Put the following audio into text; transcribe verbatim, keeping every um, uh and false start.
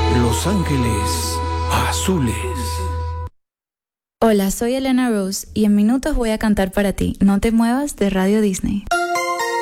Los Ángeles Azules. Hola, soy Elena Rose y en minutos voy a cantar para ti. No te muevas de Radio Disney.